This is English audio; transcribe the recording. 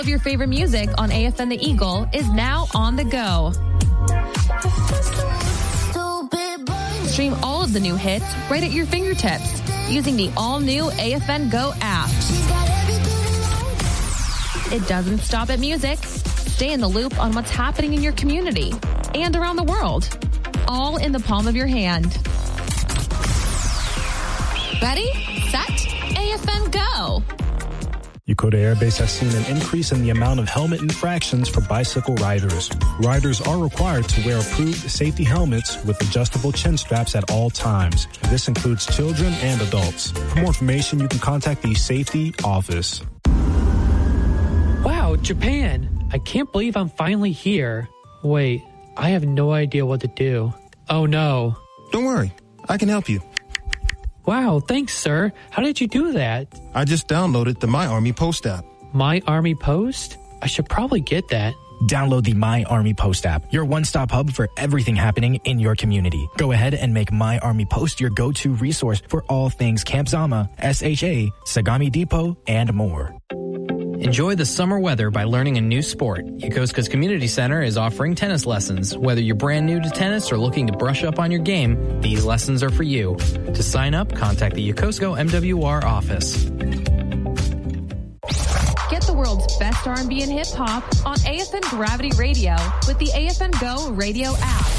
of your favorite music on AFN The Eagle is now on the go. Stream all of the new hits right at your fingertips using the all-new AFN Go app. It doesn't stop at music. Stay in the loop on what's happening in your community and around the world, all in the palm of your hand. Ready, set, AFN Go. Yokota Air Base has seen an increase in the amount of helmet infractions for bicycle riders. Riders are required to wear approved safety helmets with adjustable chin straps at all times. This includes children and adults. For more information, you can contact the safety office. Wow, Japan! I can't believe I'm finally here. Wait, I have no idea what to do. Oh no. Don't worry, I can help you. Wow, thanks, sir. How did you do that? I just downloaded the My Army Post app. My Army Post? I should probably get that. Download the My Army Post app, your one-stop hub for everything happening in your community. Go ahead and make My Army Post your go-to resource for all things Camp Zama, SHA, Sagami Depot, and more. Enjoy the summer weather by learning a new sport. Yokosuka's Community Center is offering tennis lessons. Whether you're brand new to tennis or looking to brush up on your game, these lessons are for you. To sign up, contact the Yokosuka MWR office. Get the world's best R&B and hip-hop on AFN Gravity Radio with the AFN Go radio app.